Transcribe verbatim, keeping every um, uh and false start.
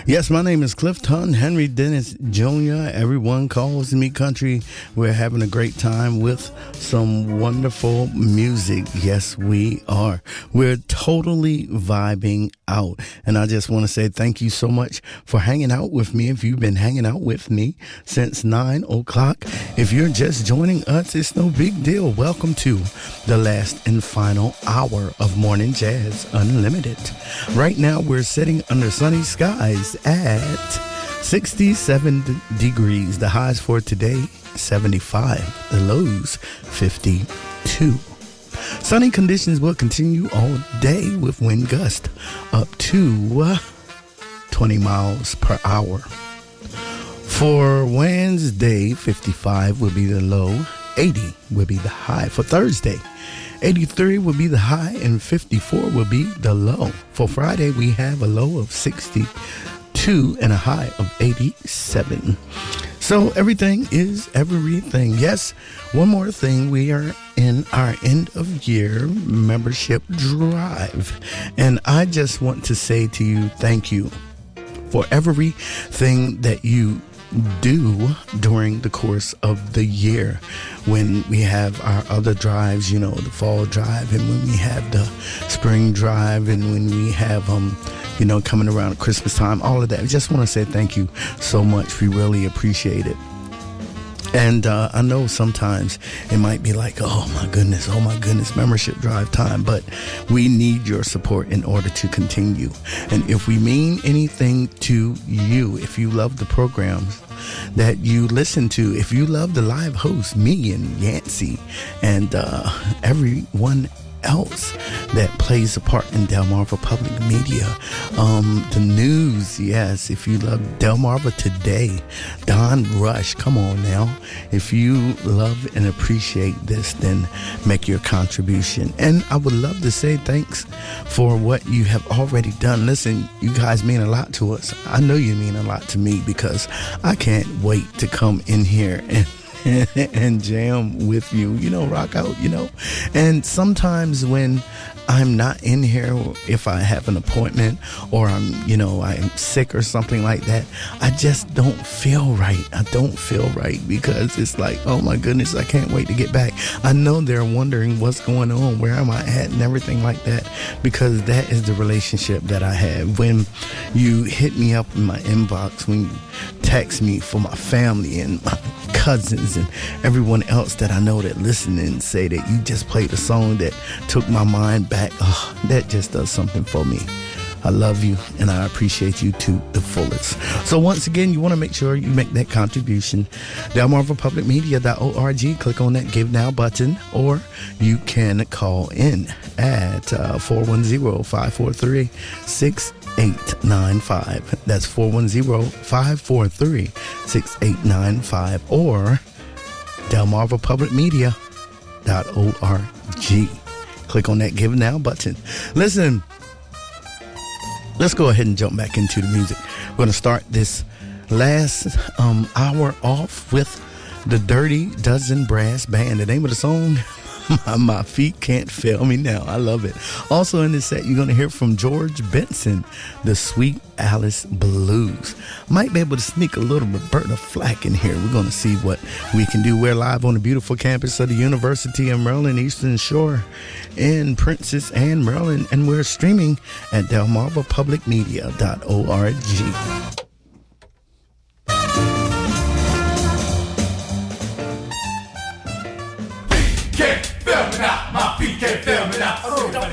Yes, my name is Clifton Henry Dennis Junior Everyone calls me country. We're having a great time with some wonderful music. Yes, we are. We're totally vibing out. And I just want to say thank you so much for hanging out with me. If you've been hanging out with me since nine o'clock, if you're just joining us, it's no big deal. Welcome to the last and final hour of Morning Jazz Unlimited. Right now, we're sitting under sunny skies at sixty-seven degrees. The highs for today, seventy-five. The lows, fifty-two. Sunny conditions will continue all day with wind gust up to uh, twenty miles per hour. For Wednesday, fifty-five will be the low, eighty will be the high. For Thursday, eighty-three will be the high and fifty-four will be the low. For Friday, we have a low of sixty-two and a high of eighty-seven. So everything is everything. Yes, one more thing. We are in our end of year membership drive. And I just want to say to you, thank you for everything that you do during the course of the year. When we have our other drives, you know, the fall drive, and when we have the spring drive, and when we have um you know coming around Christmas time, all of that. I just want to say thank you so much. We really appreciate it. And uh, I know sometimes it might be like, oh my goodness, oh my goodness, membership drive time. But we need your support in order to continue. And if we mean anything to you, if you love the programs that you listen to, if you love the live host, me and Yancey, and uh, everyone else that plays a part in Delmarva Public Media, um, the news, yes, if you love Delmarva Today, Don Rush, come on now. If you love and appreciate this, then make your contribution. And I would love to say thanks for what you have already done. Listen, you guys mean a lot to us. I know you mean a lot to me, because I can't wait to come in here and and jam with you, you know, rock out, you know. And sometimes when I'm not in here, if I have an appointment or I'm, you know, I'm sick or something like that, I just don't feel right. I don't feel right, because it's like, oh my goodness, I can't wait to get back. I know they're wondering what's going on, where am I at, and everything like that, because that is the relationship that I have. When you hit me up in my inbox, when you text me for my family and my cousins and everyone else that I know that listen and say that you just played a song that took my mind back, oh, that just does something for me. I love you and I appreciate you to the fullest. So once again, you want to make sure you make that contribution. Delmarva Public Media dot org. Click on that Give Now button, or you can call in at uh, four one zero, five four three, six eight nine five. That's four one zero, five four three, six eight nine five, or Delmarva Public Media dot org. Click on that Give Now button. Listen, let's go ahead and jump back into the music. We're going to start this last um, hour off with the Dirty Dozen Brass Band. The name of the song, My Feet Can't Fail Me Now. I love it. Also in this set, you're going to hear from George Benson, the Sweet Alice Blues. Might be able to sneak a little Roberta Flack in here. We're going to see what we can do. We're live on the beautiful campus of the University of Maryland, Eastern Shore in Princess Anne, Maryland, and we're streaming at Delmarva Public Media dot org. Can't feel me now, my feet can't feel me now.